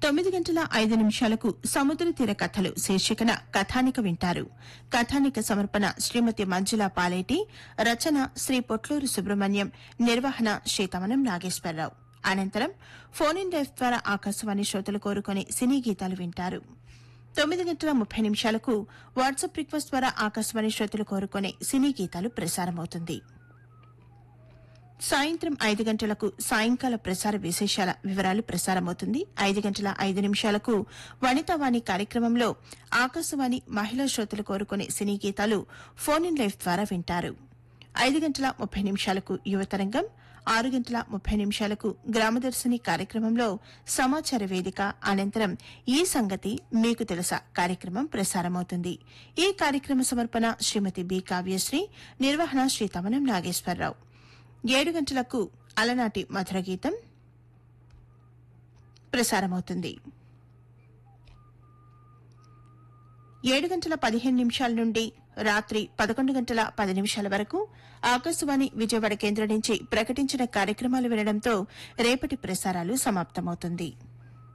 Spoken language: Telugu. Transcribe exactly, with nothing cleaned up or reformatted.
తొమ్మిది గంటల ఐదు నిమిషాలకు సముద్ర తీర కథలు శీర్షికన కథానిక వింటారు. కథానిక సమర్పణ శ్రీమతి మంజుల పాలేటి, రచన శ్రీ పొట్లూరు సుబ్రహ్మణ్యం, నిర్వహణ శ్రీ తమనం నాగేశ్వరరావు. అనంతరం ఫోన్ ఇన్ లైఫ్ ద్వారా ఆకాశవాణి శ్రోతలు కోరుకునే సినీ గీతాలు వింటారు. తొమ్మిది గంటల ముప్పై నిమిషాలకు వాట్సాప్ రిక్వెస్ట్ ద్వారా ఆకాశవాణి శ్రోతలు కోరుకునే సినీ గీతాలు ప్రసారమవుతుంది. సాయంత్రం ఐదు గంటలకు సాయంకాల ప్రసార విశేషాల వివరాలు ప్రసారమవుతుంది. ఐదు గంటల ఐదు నిమిషాలకు వనితావాణి కార్యక్రమంలో ఆకాశవాణి మహిళా శ్రోతలు కోరుకునే సినీ గీతాలు ఫోన్ ఇన్ లైఫ్ ద్వారా వింటారు. ఐదు గంటల ముప్పై నిమిషాలకు యువతరంగం, ఆరు గంటల ముప్పై నిమిషాలకు గ్రామదర్శిని కార్యక్రమంలో సమాచార వేదిక, అనంతరం ఈ సంగతి మీకు తెలుసా కార్యక్రమం ప్రసారమవుతుంది. ఈ కార్యక్రమ సమర్పణ శ్రీమతి బి కావ్యశ్రీ, నిర్వహణ శ్రీ తమనం నాగేశ్వరరావు. ఏడు గంటలకు అలనాటి మధుర గీతం ప్రసారమవుతుంది. ఏడు గంటల పదిహేను నిమిషాల నుండి రాత్రి పదకొండు గంటల పది నిమిషాల వరకు ఆకాశవాణి విజయవాడ కేంద్రం నుంచి ప్రకటించిన కార్యక్రమాలు వినడంతో రేపటి ప్రసారాలు సమాప్తమవుతుంది.